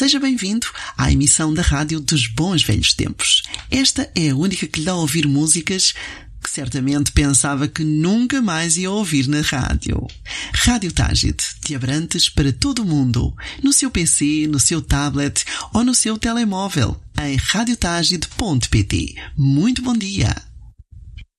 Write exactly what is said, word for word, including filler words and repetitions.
Seja bem-vindo à emissão da rádio dos bons velhos tempos. Esta é a única que lhe dá a ouvir músicas que certamente pensava que nunca mais ia ouvir na rádio. Rádio Tágide, de Abrantes para todo o mundo, no seu P C, no seu tablet ou no seu telemóvel, em rádio tágide ponto pt. Muito bom dia!